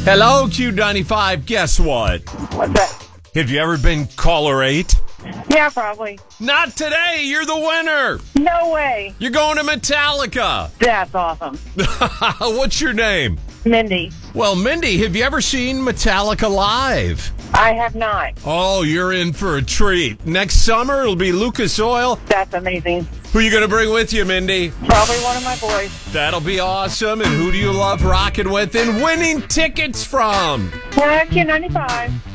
Hello, Q95. Guess what? What's that? Have you ever been caller 8? Yeah, probably. Not today. You're the winner. No way. You're going to Metallica. That's awesome. What's your name? Mindy. Well, Mindy, have you ever seen Metallica live? I have not. Oh, you're in for a treat. Next summer, it'll be Lucas Oil. That's amazing. Who you going to bring with you, Mindy? Probably one of my boys. That'll be awesome. And who do you love rocking with and winning tickets from? Q95.